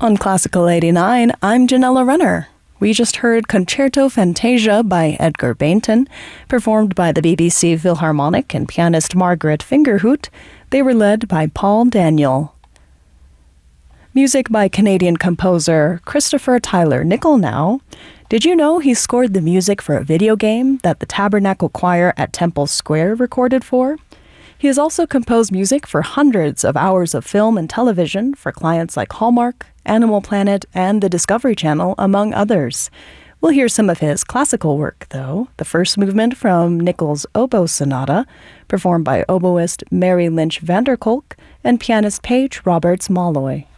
On Classical 89, I'm Janella Renner. We just heard Concerto Fantasia by Edgar Bainton, performed by the BBC Philharmonic and pianist Margaret Fingerhout. They were led by Paul Daniel. Music by Canadian composer Christopher Tyler Nickel now. Did you know he scored the music for a video game that the Tabernacle Choir at Temple Square recorded for? He has also composed music for hundreds of hours of film and television for clients like Hallmark, Animal Planet, and the Discovery Channel, among others. We'll hear some of his classical work, though. The first movement from Nickel's Oboe Sonata, performed by oboist Mary Lynch Vanderkolk and pianist Paige Roberts Molloy.